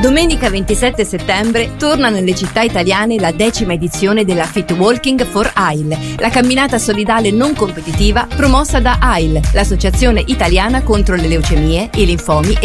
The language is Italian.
Domenica 27 settembre torna nelle città italiane la 10ª edizione della Fit Walking for AIL, la camminata solidale non competitiva promossa da AIL, l'associazione italiana contro le leucemie, i linfomi